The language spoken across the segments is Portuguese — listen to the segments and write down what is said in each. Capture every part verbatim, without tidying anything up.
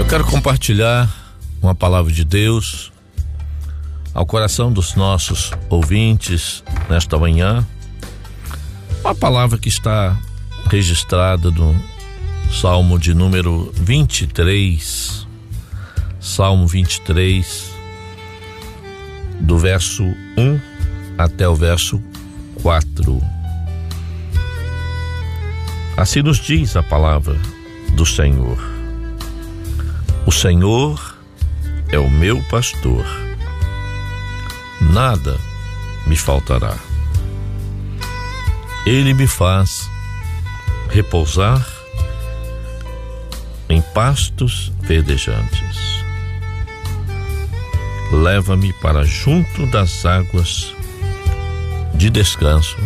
Eu quero compartilhar uma palavra de Deus ao coração dos nossos ouvintes nesta manhã. Uma palavra que está registrada no Salmo de número vinte e três, Salmo vinte e três, do verso um até o verso quatro. Assim nos diz a palavra do Senhor: o Senhor é o meu pastor, nada me faltará. Ele me faz repousar em pastos verdejantes. Leva-me para junto das águas de descanso.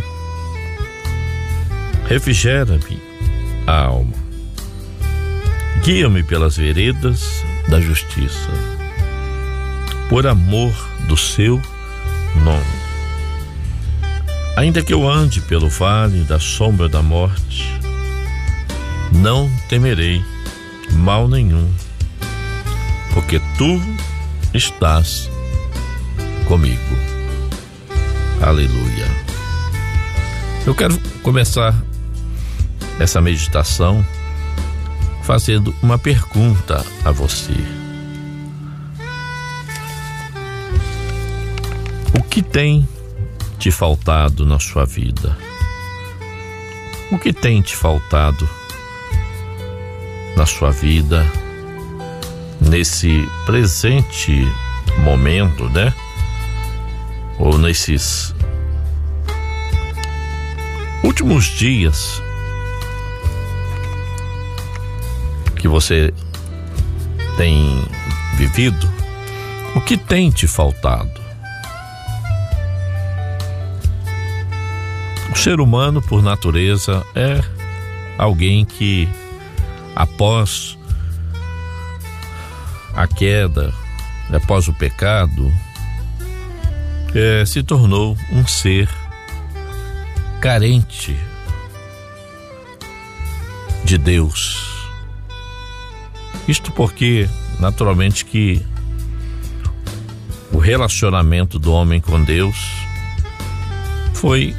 Refrigera-me a alma. Guia-me pelas veredas da justiça, por amor do seu nome. Ainda que eu ande pelo vale da sombra da morte, não temerei mal nenhum, porque tu estás comigo. Aleluia. Eu quero começar essa meditação fazendo uma pergunta a você. O que tem te faltado na sua vida? O que tem te faltado na sua vida nesse presente momento, né? Ou nesses últimos dias que você tem vivido? O que tem te faltado? O ser humano, por natureza, é alguém que, após a queda, após o pecado, é, se tornou um ser carente de Deus. Isto porque, naturalmente, que o relacionamento do homem com Deus foi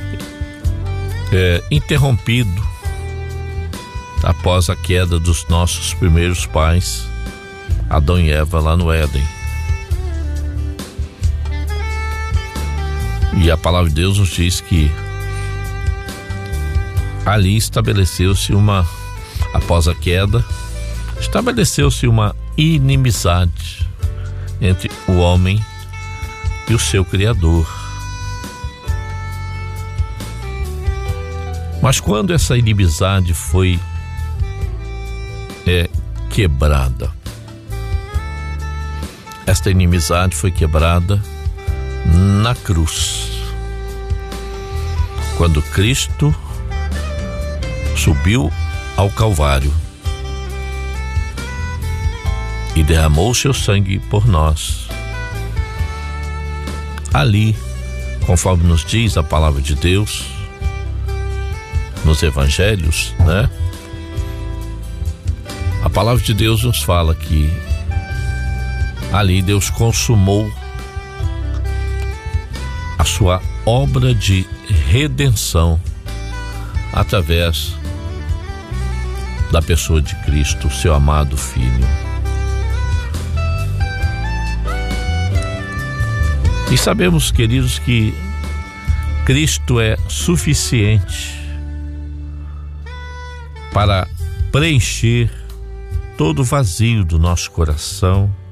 é, interrompido após a queda dos nossos primeiros pais, Adão e Eva, lá no Éden. E a palavra de Deus nos diz que ali estabeleceu-se uma, após a queda, estabeleceu-se uma inimizade entre o homem e o seu Criador. Mas quando essa inimizade foi é, quebrada, esta inimizade foi quebrada na cruz, quando Cristo subiu ao Calvário e derramou seu sangue por nós. Ali, conforme nos diz a palavra de Deus nos evangelhos, né? A palavra de Deus nos fala que ali Deus consumou a sua obra de redenção através da pessoa de Cristo, seu amado Filho. E sabemos, queridos, que Cristo é suficiente para preencher todo o vazio do nosso coração,